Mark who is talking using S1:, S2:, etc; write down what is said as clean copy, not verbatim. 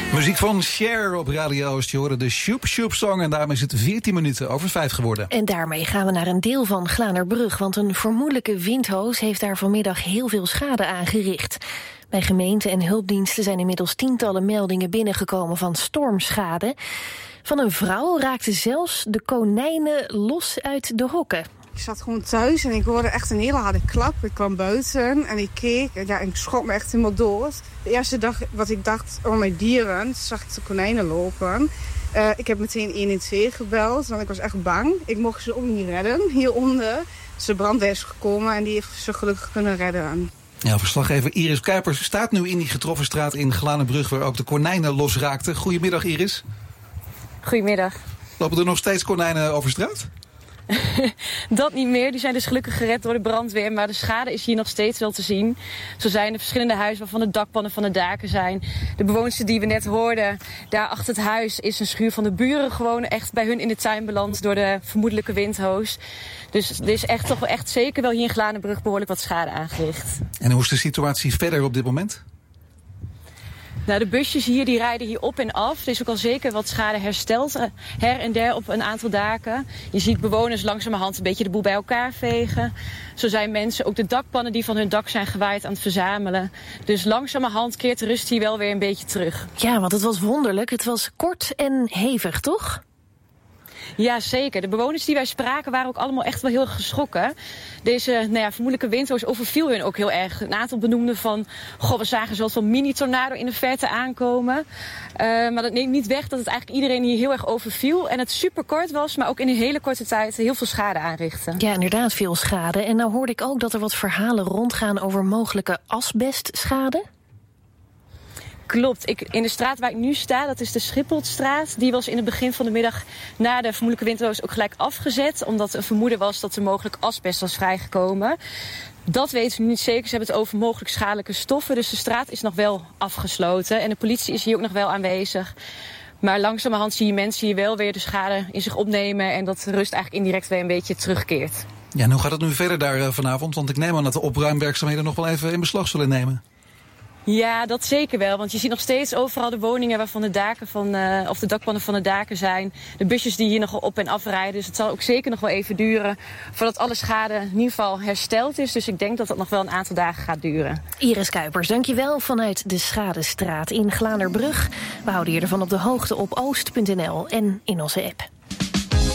S1: Muziek van Cher op Radio Oost. Je hoorde de Sjoep Sjoep Song en daarmee is het 14 minuten over 5 geworden.
S2: En daarmee gaan we naar een deel van Glanerbrug, want een vermoedelijke windhoos heeft daar vanmiddag heel veel schade aangericht. Bij gemeenten en hulpdiensten zijn inmiddels tientallen meldingen binnengekomen van stormschade. Van een vrouw raakten zelfs de konijnen los uit de hokken.
S3: Ik zat gewoon thuis en ik hoorde echt een hele harde klap. Ik kwam buiten en ik keek en ik schrok me echt helemaal dood. De eerste dag wat ik dacht, oh mijn dieren, zag ik de konijnen lopen. Ik heb meteen 112 gebeld, want ik was echt bang. Ik mocht ze ook niet redden, hieronder. Dus de brandweer is gekomen en die heeft ze gelukkig kunnen redden.
S1: Ja, verslaggever Iris Kuipers staat nu in die getroffen straat in Glanerbrug, waar ook de konijnen losraakten. Goedemiddag, Iris.
S4: Goedemiddag.
S1: Lopen er nog steeds konijnen over straat?
S4: Dat niet meer. Die zijn dus gelukkig gered door de brandweer. Maar de schade is hier nog steeds wel te zien. Zo zijn er verschillende huizen waarvan de dakpannen van de daken zijn. De bewoonster die we net hoorden, daar achter het huis is een schuur van de buren gewoon echt bij hun in de tuin beland door de vermoedelijke windhoos. Dus er is echt toch wel echt zeker wel hier in Glanerbrug behoorlijk wat schade aangericht.
S1: En hoe is de situatie verder op dit moment?
S4: Nou, de busjes hier die rijden hier op en af. Er is ook al zeker wat schade hersteld her en der op een aantal daken. Je ziet bewoners langzamerhand een beetje de boel bij elkaar vegen. Zo zijn mensen ook de dakpannen die van hun dak zijn gewaaid aan het verzamelen. Dus langzamerhand keert de rust hier wel weer een beetje terug.
S2: Ja, want het was wonderlijk. Het was kort en hevig, toch?
S4: Ja, zeker. De bewoners die wij spraken waren ook allemaal echt wel heel erg geschrokken. Deze vermoedelijke windhoos overviel hun ook heel erg. Een aantal benoemden van, we zagen zo'n van mini-tornado in de verte aankomen. Maar dat neemt niet weg dat het eigenlijk iedereen hier heel erg overviel. En het superkort was, maar ook in een hele korte tijd heel veel schade aanrichtte.
S2: Ja, inderdaad veel schade. En nou hoorde ik ook dat er wat verhalen rondgaan over mogelijke asbestschade.
S4: Klopt. In de straat waar ik nu sta, dat is de Schipholdstraat. Die was in het begin van de middag na de vermoedelijke windhoos ook gelijk afgezet. Omdat een vermoeden was dat er mogelijk asbest was vrijgekomen. Dat weten we niet zeker. Ze hebben het over mogelijk schadelijke stoffen. Dus de straat is nog wel afgesloten. En de politie is hier ook nog wel aanwezig. Maar langzamerhand zie je mensen hier wel weer de schade in zich opnemen. En dat de rust eigenlijk indirect weer een beetje terugkeert.
S1: Ja, en hoe gaat het nu verder daar vanavond? Want ik neem aan dat de opruimwerkzaamheden nog wel even in beslag zullen nemen.
S4: Ja, dat zeker wel. Want je ziet nog steeds overal de woningen waarvan de daken of de dakpannen van de daken zijn. De busjes die hier nog op en af rijden. Dus het zal ook zeker nog wel even duren voordat alle schade in ieder geval hersteld is. Dus ik denk dat dat nog wel een aantal dagen gaat duren.
S2: Iris Kuipers, dankjewel vanuit de Schadestraat in Glanerbrug. We houden je ervan op de hoogte op oost.nl en in onze app.